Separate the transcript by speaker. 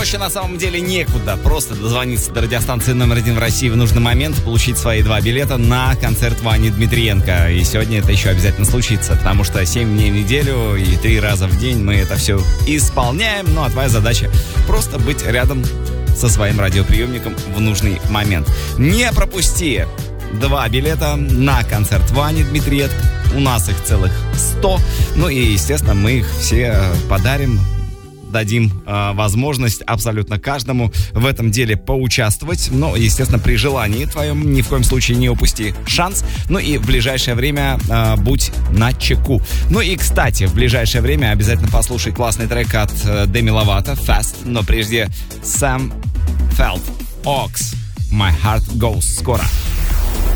Speaker 1: проще на самом деле некуда. Просто дозвониться до радиостанции номер 1 в России в нужный момент, получить свои 2 билета на концерт Вани Дмитриенко. И сегодня это еще обязательно случится, потому что 7 дней в неделю и 3 раза в день мы это все исполняем. Ну а твоя задача просто быть рядом со своим радиоприемником в нужный момент. Не пропусти 2 билета на концерт Вани Дмитриенко. У нас их целых 100. Ну и, естественно, мы их все подарим. Дадим возможность абсолютно каждому в этом деле поучаствовать. Но, естественно, при желании твоем ни в коем случае не упусти шанс. Ну и в ближайшее время будь начеку. Ну и, кстати, в ближайшее время обязательно послушай классный трек от Деми Ловато «Fast». Но прежде Sam Felt Ox «My Heart Goes». Скоро.